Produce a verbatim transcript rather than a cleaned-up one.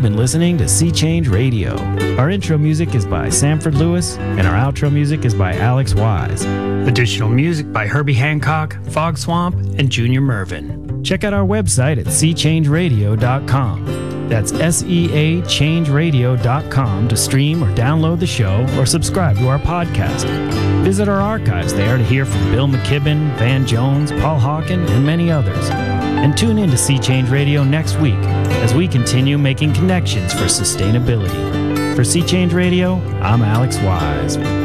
been listening to Sea Change Radio. Our intro music is by Sanford Lewis, and our outro music is by Alex Wise. Additional music by Herbie Hancock, Fog Swamp, and Junior Mervin. Check out our website at sea change radio dot com. That's S E A change radio dot com to stream or download the show or subscribe to our podcast. Visit our archives there to hear from Bill McKibben, Van Jones, Paul Hawken, and many others. And tune in to Sea Change Radio next week as we continue making connections for sustainability. For Sea Change Radio, I'm Alex Wise.